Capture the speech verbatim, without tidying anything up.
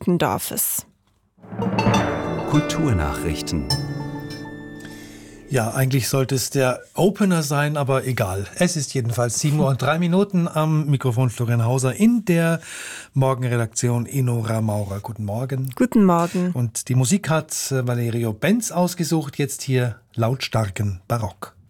guten Dorfes. Kulturnachrichten. Ja, eigentlich sollte es der Opener sein, aber egal. Es ist jedenfalls sieben Uhr und drei Minuten am Mikrofon Florian Hauser in der Morgenredaktion Enora Maurer. Guten Morgen. Guten Morgen. Und die Musik hat Valerio Benz ausgesucht, jetzt hier lautstarken Barock.